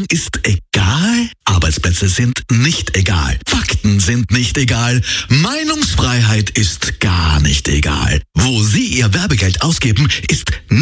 ist egal? Arbeitsplätze sind nicht egal. Fakten sind nicht egal. Meinungsfreiheit ist gar nicht egal. Wo Sie Ihr Werbegeld ausgeben, ist